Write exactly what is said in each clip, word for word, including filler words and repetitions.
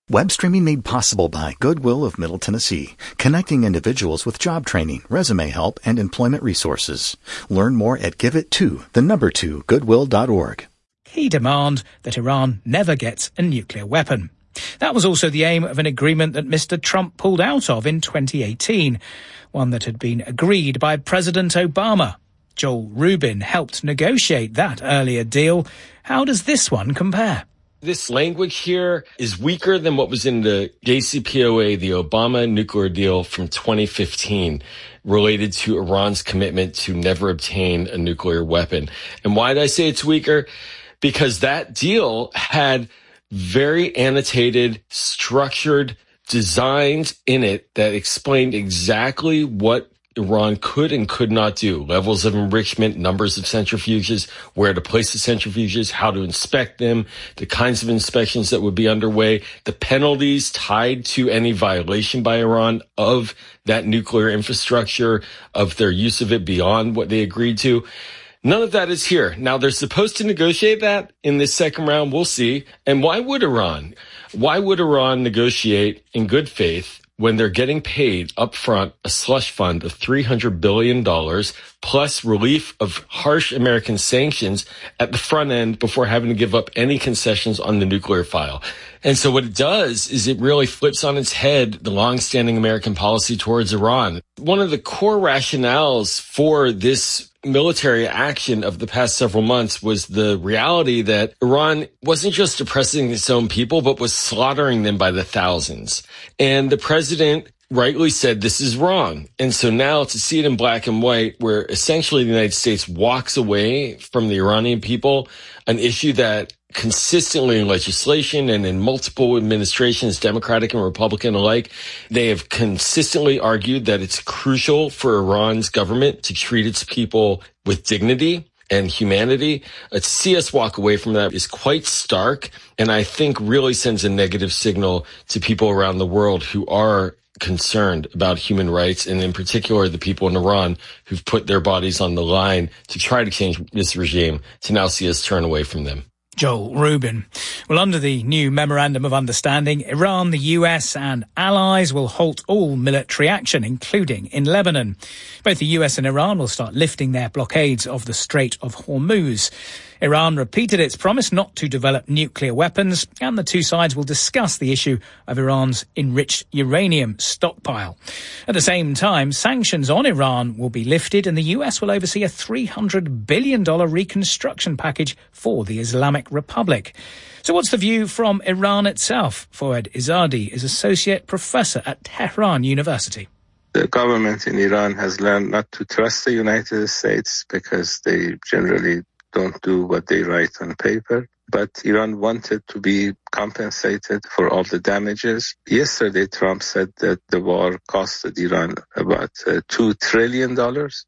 Web streaming made possible by Goodwill of Middle Tennessee, connecting individuals with job training, resume help, and employment resources. Learn more at give it to the number two goodwill dot org. Key demand that Iran never gets a nuclear weapon. That was also the aim of an agreement that Mister Trump pulled out of in twenty eighteen, one that had been agreed by President Obama. Joel Rubin helped negotiate that earlier deal. How does this one compare? This language here is weaker than what was in the J C P O A, the Obama nuclear deal from twenty fifteen, related to Iran's commitment to never obtain a nuclear weapon. And why did I say it's weaker? Because that deal had very annotated, structured designs in it that explained exactly what Iran could and could not do. Levels of enrichment, numbers of centrifuges, where to place the centrifuges, how to inspect them, the kinds of inspections that would be underway, the penalties tied to any violation by Iran of that nuclear infrastructure, of their use of it beyond what they agreed to. None of that is here. Now, they're supposed to negotiate that in this second round. We'll see. And why would Iran? Why would Iran negotiate in good faith when they're getting paid up front a slush fund of three hundred billion dollars plus relief of harsh American sanctions at the front end before having to give up any concessions on the nuclear file? And so what it does is it really flips on its head the longstanding American policy towards Iran. One of the core rationales for this military action of the past several months was the reality that Iran wasn't just oppressing its own people, but was slaughtering them by the thousands. And the president rightly said this is wrong. And so now to see it in black and white, where essentially the United States walks away from the Iranian people, an issue that consistently in legislation and in multiple administrations, Democratic and Republican alike, they have consistently argued that it's crucial for Iran's government to treat its people with dignity and humanity. Uh, to see us walk away from that is quite stark, and I think really sends a negative signal to people around the world who are concerned about human rights, and in particular the people in Iran who've put their bodies on the line to try to change this regime, to now see us turn away from them. Joel Rubin. Well, under the new Memorandum of Understanding, Iran, the U S and allies will halt all military action, including in Lebanon. Both the U S and Iran will start lifting their blockades of the Strait of Hormuz. Iran repeated its promise not to develop nuclear weapons, and the two sides will discuss the issue of Iran's enriched uranium stockpile. At the same time, sanctions on Iran will be lifted, and the U S will oversee a three hundred billion dollars reconstruction package for the Islamic Republic. So what's the view from Iran itself? Fouad Izzadi is Associate Professor at Tehran University. The government in Iran has learned not to trust the United States because they generally don't do what they write on paper. But Iran wanted to be compensated for all the damages. Yesterday, Trump said that the war costed Iran about uh, two trillion dollars.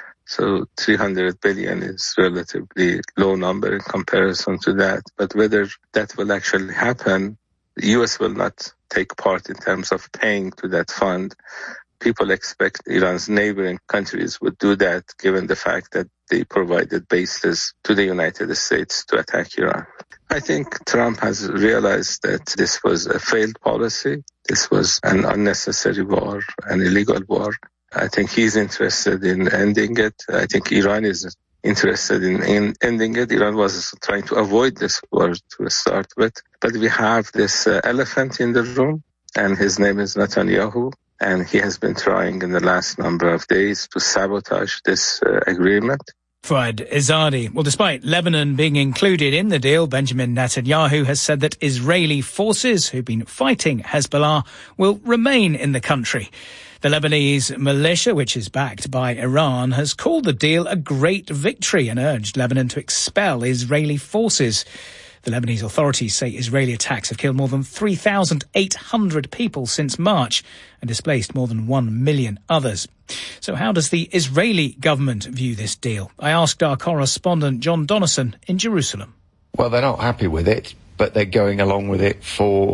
So three hundred billion dollars is relatively low number in comparison to that. But whether that will actually happen, the U S will not take part in terms of paying to that fund. People expect Iran's neighboring countries would do that, given the fact that they provided bases to the United States to attack Iran. I think Trump has realized that this was a failed policy. This was an unnecessary war, an illegal war. I think he's interested in ending it. I think Iran is interested in, in ending it. Iran was trying to avoid this war to start with. But we have this uh, elephant in the room, and his name is Netanyahu. And he has been trying in the last number of days to sabotage this uh, agreement. Fouad Izzadi. Well, despite Lebanon being included in the deal, Benjamin Netanyahu has said that Israeli forces who've been fighting Hezbollah will remain in the country. The Lebanese militia, which is backed by Iran, has called the deal a great victory and urged Lebanon to expel Israeli forces. The Lebanese authorities say Israeli attacks have killed more than three thousand eight hundred people since March and displaced more than one million others. So how does the Israeli government view this deal? I asked our correspondent John Donnison in Jerusalem. Well, they're not happy with it, but they're going along with it for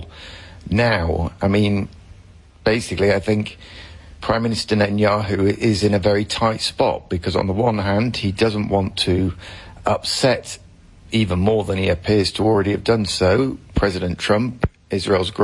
now. I mean, basically, I think Prime Minister Netanyahu is in a very tight spot because on the one hand, he doesn't want to upset even more than he appears to already have done so President Trump, Israel's